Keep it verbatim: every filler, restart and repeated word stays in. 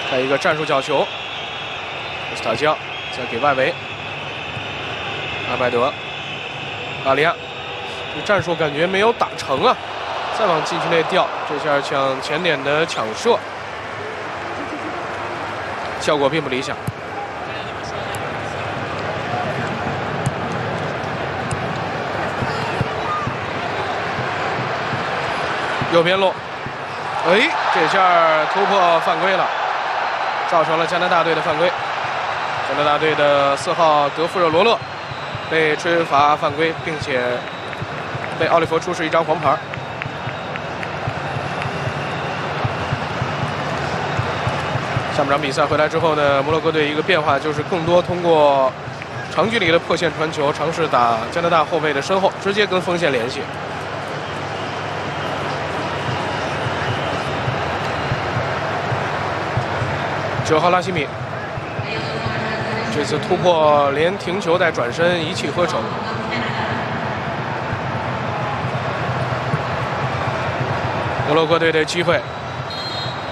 再一个战术角球，斯塔江再给外围，阿麦德，阿里亚，这战术感觉没有打成啊，再往禁区内调，这下抢前点的抢射，效果并不理想。右边路，哎，这下突破犯规了，造成了加拿大队的犯规。加拿大队的四号德富热罗勒被吹罚犯规，并且被奥利弗出示一张黄牌。下半场比赛回来之后呢，摩洛哥队一个变化就是更多通过长距离的破线传球，尝试打加拿大后卫的身后，直接跟锋线联系。九号拉希米，这次突破连停球带转身一气呵成。摩洛哥队的机会，